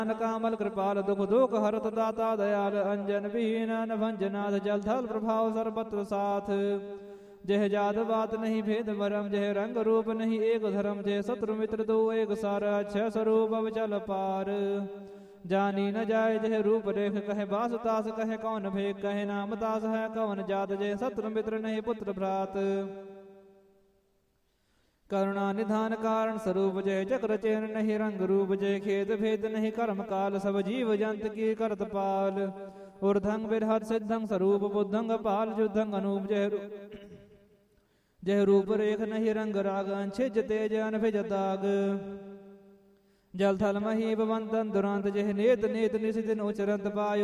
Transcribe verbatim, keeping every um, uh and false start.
कामल कृपाल दुख दुख हरत दाता दयाल अंजन विहीन भंजनाथ जल थल प्रभाव सर्वत्र साथ जह जात बात नहीं भेद मरम जह रंग रूप नहीं एक धर्म जह शत्रु मित्र दो एक सार छह स्वरूप अब चल पार जानी न जाय जह रूप रेख कहे बास तास कहे कौन भेद कहे नाम दास है कौन जात जय शत्रु मित्र नहीं पुत्र भ्रात करुणा निधान कारण स्वरूप जय चक्र चैन नहीं रंग रूप जय खेद भेद नहीं कर्म काल सब जीव जंत की करत पाल ऊर्धंग बिरहत सिद्धंग स्वरूप बुद्धंग पाल युद्धंग अनूप जय जय रूप रेख नहीं रंग राग छिज तेज अनभिज दाग जल थल मही बवंतन दुरंत जय नेत नेत निशिदिन उचरंत पायो